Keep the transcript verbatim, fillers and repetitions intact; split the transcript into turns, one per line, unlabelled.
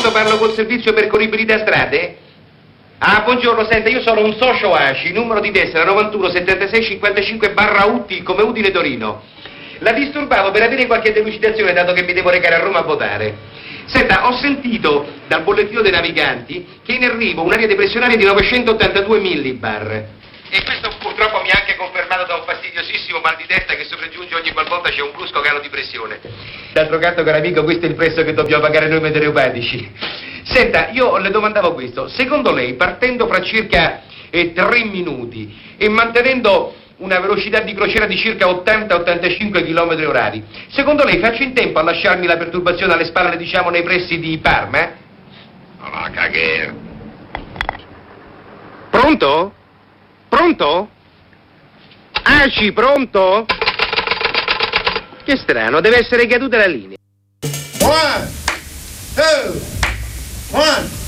pronto, parlo col servizio percorribilità strade? Ah, buongiorno, senta, io sono un socio A C I, numero di tessera novantuno settantasei cinquantacinque barra U T I, come Udine Torino. La disturbavo per avere qualche delucidazione, dato che mi devo recare a Roma a votare. Senta, ho sentito dal bollettino dei naviganti che è in arrivo un'aria depressionaria di novecentottantadue millibar. E questo purtroppo mi ha anche confermato da un fastidiosissimo mal di testa che sopraggiunge ogni qualvolta c'è un brusco calo di pressione. D'altro canto, caro amico, questo è il prezzo che dobbiamo pagare noi meteoropatici. Senta, io le domandavo questo. Secondo lei, partendo fra circa eh, tre minuti e mantenendo una velocità di crociera di circa ottanta ottantacinque chilometri orari, secondo lei faccio in tempo a lasciarmi la perturbazione alle spalle, diciamo, nei pressi di Parma? No, no, cagher. Pronto? Pronto? A C I, pronto? Che strano, deve essere caduta la linea.
One, two, one.